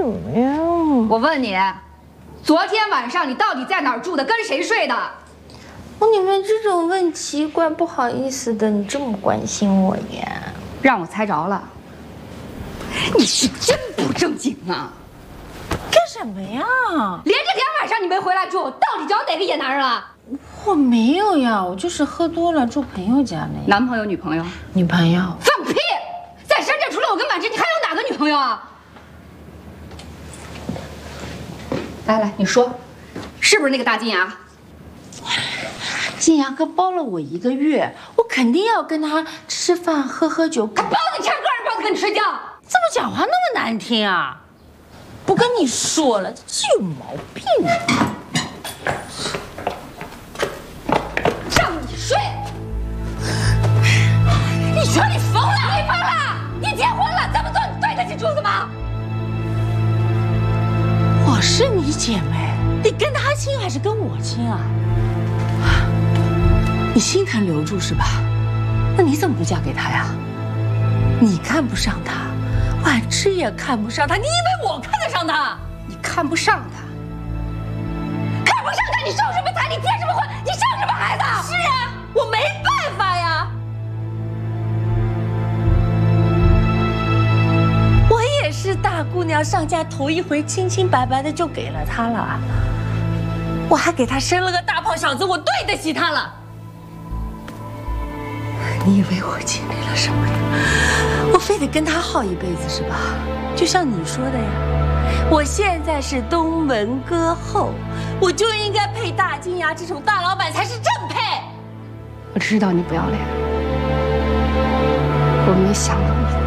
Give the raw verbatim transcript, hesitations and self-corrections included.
么呀？ 我问你，昨天晚上你到底在哪儿住的？跟谁睡的？ 哦，你们这种问题怪不好意思的，你这么关心我呀？ 让我猜着了，你是真不正经啊！ 干什么呀？ 连着两晚上你没回来住，到底找哪个野男人了？ 我没有呀，我就是喝多了住朋友家那。 男朋友、女朋友？ 女朋友。 放屁！在深圳除了我跟满之，你还有哪个女朋友啊？来来，你说，是不是那个大金牙？ 金牙哥包了我一个月，我肯定要跟他吃饭、喝喝酒。 他包你唱歌，还是包你跟你睡觉？ 怎么讲话那么难听啊？不跟你说了，这有毛病。 让你睡？你说你疯了？你疯了？你结婚了，这么做你对得起柱子吗？ 我是你姐妹，你跟他亲还是跟我亲啊？你心疼刘柱是吧？那你怎么不嫁给他呀？你看不上他，婉之也看不上他，你以为我看得上他？ 你看不上他，看不上他，你受什么财？你结什么婚？你生什么孩子？ 是啊，我没办法呀。我也是大姑娘上嫁头一回，清清白白的就给了他了。我还给他生了个大胖小子，我对得起他了。你以为我经历了什么呀？我非得跟他耗一辈子是吧？就像你说的呀，我现在是东门歌后，我就应该配大金牙这种大老板才是正配。 我知道你不要脸，我没想到